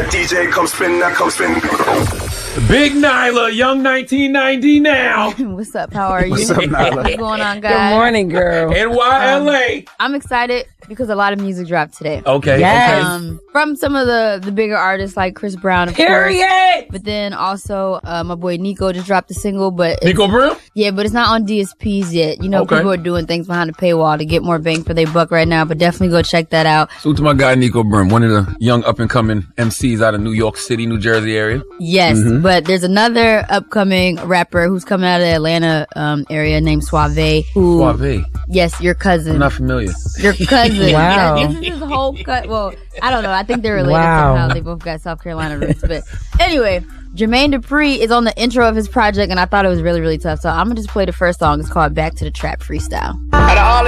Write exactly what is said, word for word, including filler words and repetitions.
D J, come spin that, come spin. Big Nyla, young nineteen ninety now. What's up? How are you? What's up, Nyla? What's going on, guys? Good morning, girl. N Y L A. Um, I'm excited because a lot of music dropped today. Okay. Yes. Okay. Um, from some of the, the bigger artists like Chris Brown, of Period. course. But then also uh, my boy Nico just dropped a single, but Nico Brim? yeah, but it's not on D S Ps yet. You know, Okay. people are doing things behind the paywall to get more bang for their buck right now. But definitely go check that out. Salute to my guy Nico Brim, one of the young up and coming M Cs out of New York City, New Jersey area. Yes, Mm-hmm. but there's another upcoming rapper who's coming out of the Atlanta um, area named Suave. Who, Suave. Yes, your cousin. I'm not familiar. Your cousin. Wow. Yeah, this is his whole cut. Well, I don't know. I think they're related Wow. somehow. They both got South Carolina roots. But anyway, Jermaine Dupri is on the intro of his project, and I thought it was really, really tough. So I'm going to just play the first song. It's called Back to the Trap Freestyle. Out of all